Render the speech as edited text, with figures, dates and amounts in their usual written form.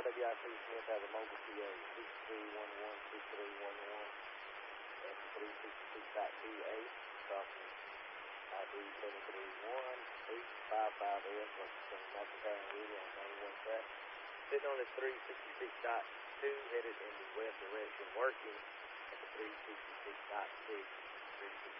RWIC Smith has a mobile TA 6311-6311 at 366.28, crossing ID 731-855S, representing McIntyre and Reedy on 91 track. Sitting on the 366.2, headed in the west direction, working at the 366.6.